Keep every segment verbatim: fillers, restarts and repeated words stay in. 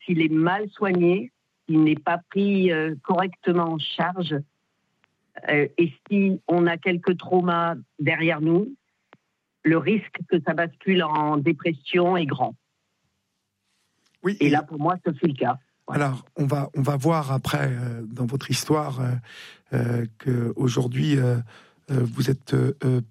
s'il est mal soigné, s'il n'est pas pris euh, correctement en charge, euh, et si on a quelques traumas derrière nous, le risque que ça bascule en dépression est grand. Oui, et, et là, pour moi, ce fut le cas. Voilà. Alors, on va, on va voir après, euh, dans votre histoire, euh, euh, qu'aujourd'hui, euh, euh, vous êtes euh,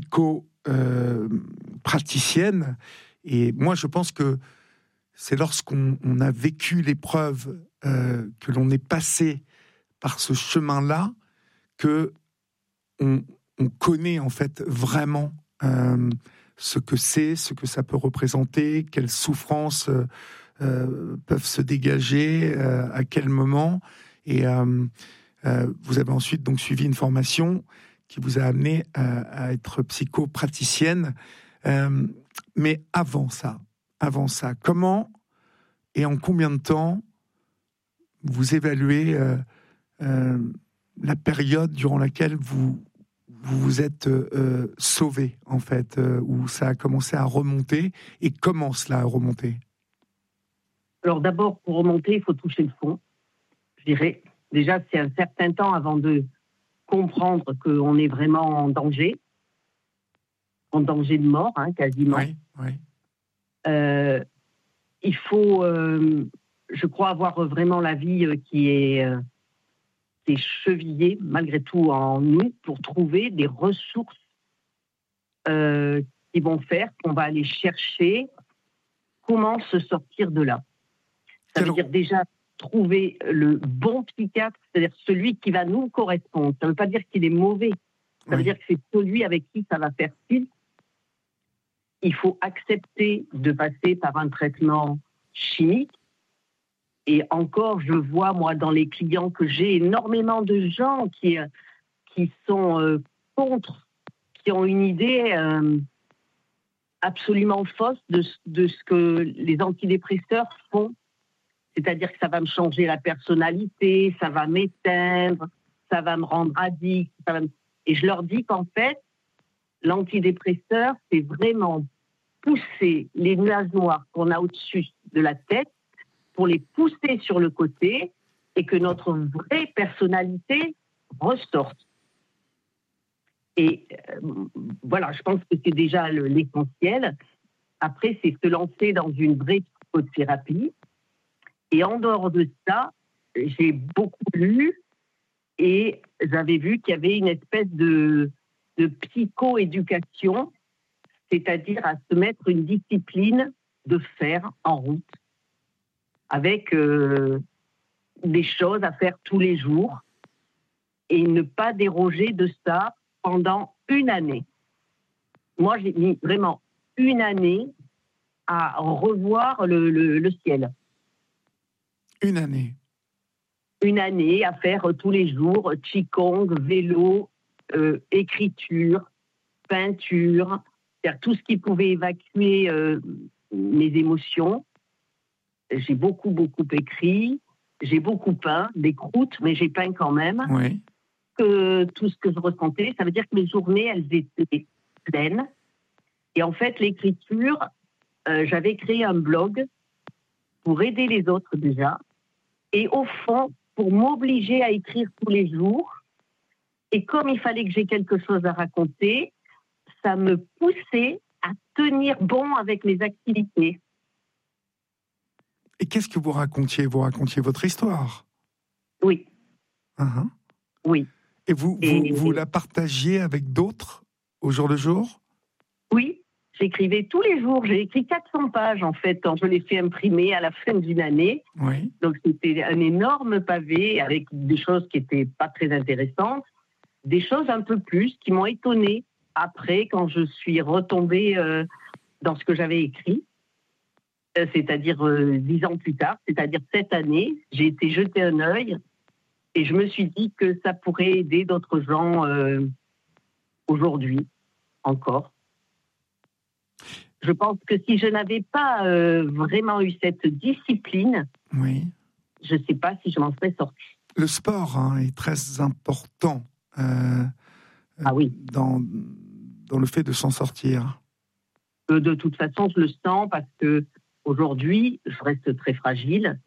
psycho-praticienne. Euh, et moi, je pense que c'est lorsqu'on on a vécu l'épreuve, euh, que l'on est passé par ce chemin-là, que on, on connaît en fait vraiment euh, ce que c'est, ce que ça peut représenter, quelles souffrances euh, euh, peuvent se dégager, euh, à quel moment. Et euh, euh, vous avez ensuite donc suivi une formation qui vous a amené euh, à être psychopraticienne. Euh, mais avant ça, avant ça, comment et en combien de temps vous évaluez euh, euh, la période durant laquelle vous vous, vous êtes euh, sauvé, en fait, euh, où ça a commencé à remonter, et comment cela a remonté? Alors d'abord, pour remonter, il faut toucher le fond. Je dirais, déjà, c'est un certain temps avant de comprendre qu'on est vraiment en danger, en danger de mort, hein, quasiment. Oui, oui. Euh, il faut, euh, je crois, avoir vraiment la vie qui est, euh, qui est chevillée, malgré tout, en nous, pour trouver des ressources euh, qui vont faire qu'on va aller chercher comment se sortir de là. Ça veut dire déjà trouver le bon psychiatre, c'est-à-dire celui qui va nous correspondre. Ça ne veut pas dire qu'il est mauvais. Ça veut Oui. dire que c'est celui avec qui ça va faire tilt. Il faut accepter de passer par un traitement chimique. Et encore, je vois, moi, dans les clients que j'ai, énormément de gens qui, qui sont euh, contre, qui ont une idée euh, absolument fausse de, de ce que les antidépresseurs font. C'est-à-dire que ça va me changer la personnalité, ça va m'éteindre, ça va me rendre addict. Ça va me... Et je leur dis qu'en fait, l'antidépresseur, c'est vraiment pousser les nuages noirs qu'on a au-dessus de la tête pour les pousser sur le côté et que notre vraie personnalité ressorte. Et euh, voilà, je pense que c'est déjà le, l'essentiel. Après, c'est se lancer dans une vraie psychothérapie. Et en dehors de ça, j'ai beaucoup lu et j'avais vu qu'il y avait une espèce de, de psycho-éducation, c'est-à-dire à se mettre une discipline de faire en route avec euh, des choses à faire tous les jours et ne pas déroger de ça pendant une année. Moi, j'ai mis vraiment une année à revoir le, le, le ciel. Une année. Une année à faire tous les jours qigong, vélo, euh, écriture, peinture, c'est-à-dire tout ce qui pouvait évacuer euh, mes émotions. J'ai beaucoup, beaucoup écrit, j'ai beaucoup peint, des croûtes, mais j'ai peint quand même. Oui. Que tout ce que je ressentais, ça veut dire que mes journées, elles étaient pleines. Et en fait, l'écriture, euh, j'avais créé un blog pour aider les autres déjà. Et au fond, pour m'obliger à écrire tous les jours. Et comme il fallait que j'ai quelque chose à raconter, ça me poussait à tenir bon avec mes activités. Et qu'est-ce que vous racontiez? Vous racontiez votre histoire? Oui. Uh-huh. Oui. Et vous, Et, vous, vous la partagiez avec d'autres au jour le jour? Oui. J'écrivais tous les jours. J'ai écrit quatre cents pages, en fait, quand je l'ai fait imprimer à la fin d'une année. Oui. Donc, c'était un énorme pavé avec des choses qui n'étaient pas très intéressantes, des choses un peu plus qui m'ont étonnée après, quand je suis retombée euh, dans ce que j'avais écrit, euh, c'est-à-dire euh, dix ans plus tard, c'est-à-dire cette année, j'ai été jeter un œil et je me suis dit que ça pourrait aider d'autres gens euh, aujourd'hui, encore. Je pense que si je n'avais pas euh, vraiment eu cette discipline, oui. je ne sais pas si je m'en serais sortie. Le sport hein, est très important euh, ah oui. dans, dans le fait de s'en sortir. Euh, de toute façon, je le sens parce que Aujourd'hui, je reste très fragile.